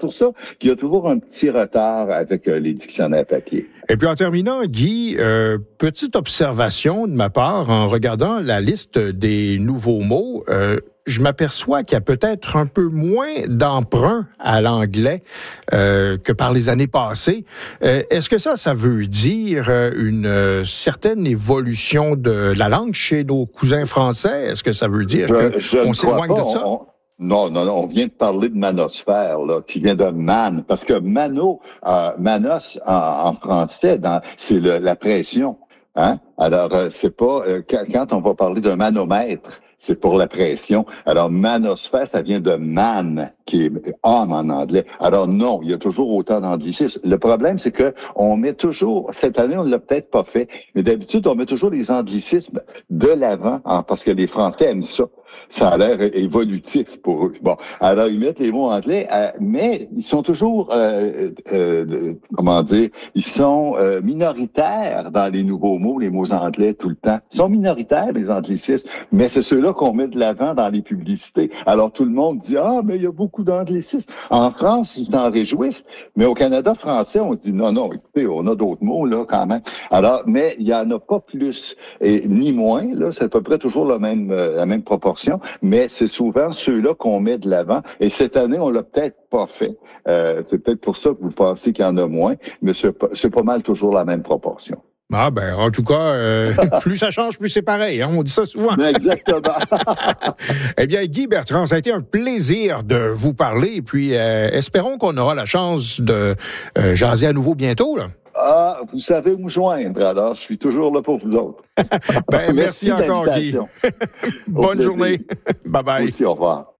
pour ça qu'il y a toujours un petit retard avec les dictionnaires papier. Et puis en terminant, Guy, petite observation de ma part, en regardant la liste des nouveaux mots, je m'aperçois qu'il y a peut-être un peu moins d'emprunt à l'anglais que par les années passées. Est-ce que ça veut dire une certaine évolution de la langue chez nos cousins français? Est-ce que ça veut dire qu'on s'éloigne de ça? Non, on vient de parler de manosphère, là, qui vient de man, parce que manos en français, c'est la pression, hein. Alors, c'est pas quand on va parler d'un manomètre, c'est pour la pression. Alors, manosphère, ça vient de man, qui est homme en anglais. Alors non, il y a toujours autant d'anglicismes. Le problème, c'est que on met toujours, cette année, on ne l'a peut-être pas fait, mais d'habitude, on met toujours les anglicismes de l'avant, parce que les Français aiment ça. Ça a l'air évolutif pour eux. Bon, alors ils mettent les mots anglais, mais ils sont toujours, ils sont minoritaires dans les nouveaux mots, les mots anglais tout le temps. Ils sont minoritaires, les anglicismes, mais c'est ceux-là qu'on met de l'avant dans les publicités. Alors tout le monde dit, mais il y a beaucoup d'anglicismes. En France, ils s'en réjouissent, mais au Canada français, on se dit, non, écoutez, on a d'autres mots, là, quand même. Alors, mais il y en a pas plus, et ni moins, là, c'est à peu près toujours la même proportion. Mais c'est souvent ceux-là qu'on met de l'avant. Et cette année, on l'a peut-être pas fait. C'est peut-être pour ça que vous pensez qu'il y en a moins, mais c'est pas mal toujours la même proportion. Ah ben, en tout cas, plus ça change, plus c'est pareil. Hein, on dit ça souvent. Exactement. Eh bien, Guy Bertrand, ça a été un plaisir de vous parler. Et puis, espérons qu'on aura la chance de jaser à nouveau bientôt, là. Vous savez où me joindre, alors je suis toujours là pour vous autres. Merci encore, Guy. Bonne journée. Bye-bye. Vous aussi, au revoir.